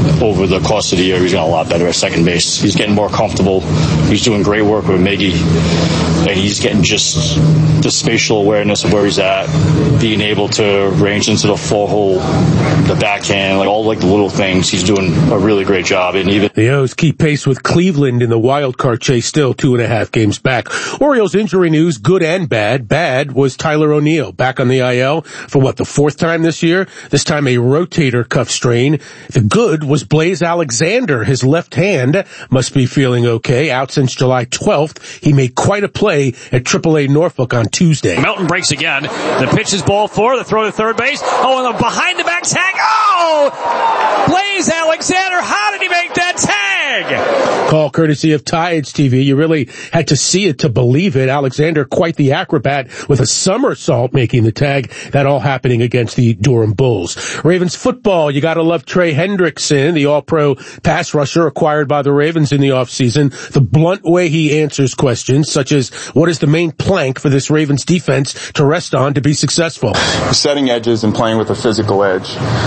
[SPEAKER 8] over the course of the year, he's gotten a lot better at second base. He's getting more comfortable. He's doing great work with Miggy. And he's getting just the spatial awareness of where he's at, being able to range into the full hole, the backhand, like all like the little things. He's doing a really great job. And even
[SPEAKER 14] the O's keep pace with Cleveland in the wild card chase, still two and a half games back. Orioles injury news, good and bad. Bad was Tyler O'Neill, back on the I L for what, the fourth time this year? This time a rotator cuff strain. The good was Blaze Alexander. His left hand must be feeling okay. Out since July twelfth. He made quite a play at triple A Norfolk on Tuesday.
[SPEAKER 22] Melton breaks again. The pitch is ball four. The throw to third base. Oh, and the behind the back tag. Oh! Blaze Alexander, how did he make that tag?
[SPEAKER 14] Call courtesy of Tides T V. You really had to see it to believe it. Alexander, quite the acrobat with a somersault making the tag. That all happening against the Durham Bulls. Ravens football, you gotta love Trey Hendrickson, the all-pro pass rusher acquired by the Ravens in the offseason. The blunt way he answers questions, such as, what is the main plank for this Ravens defense to rest on to be successful?
[SPEAKER 23] Setting edges and playing with a physical edge.